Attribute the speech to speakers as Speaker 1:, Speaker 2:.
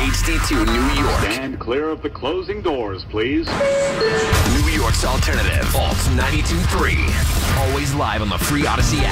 Speaker 1: HD2 New York.
Speaker 2: Stand clear of the closing doors, please.
Speaker 1: New York's alternative. Alt 92.3. Always live on the free Odyssey app.